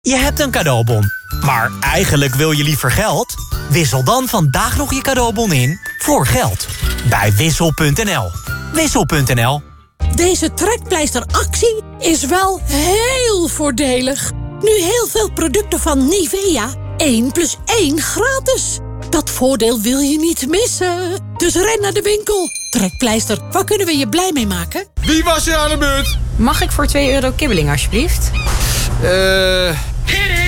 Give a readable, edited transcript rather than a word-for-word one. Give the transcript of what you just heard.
Je hebt een cadeaubon, maar eigenlijk wil je liever geld? Wissel dan vandaag nog je cadeaubon in voor geld. Bij Wissel.nl. Wissel.nl. Deze trekpleisteractie is wel heel voordelig. Nu heel veel producten van Nivea. 1 + 1 gratis. Dat voordeel wil je niet missen. Dus ren naar de winkel. Trekpleister, waar kunnen we je blij mee maken? Wie was er aan de beurt? Mag ik voor €2 kibbeling, alsjeblieft?